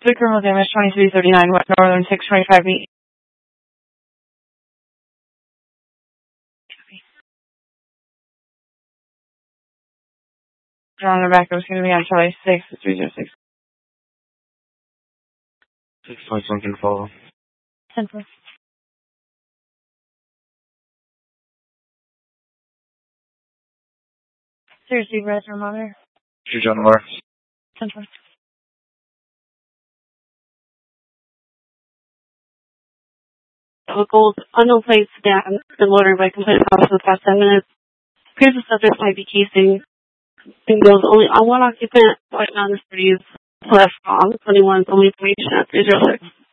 Criminal damage 2339 West Northern 625 On the back, it was going to be on Charlie 6 306. 621 can follow. 10-4. Seriously, reservoir monitor. Sure, John Moore. 10-4. Gold unknown plates down and loaded by complete house for the past 10 minutes. Appears the subject might be casing. Bingo's only on one occupant, but on the 30s left wrong. 21's only information at 306.